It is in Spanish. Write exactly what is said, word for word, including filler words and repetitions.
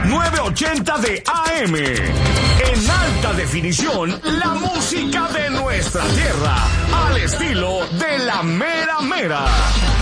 novecientos ochenta de A M. En alta definición, la música de nuestra tierra, al estilo de la mera mera.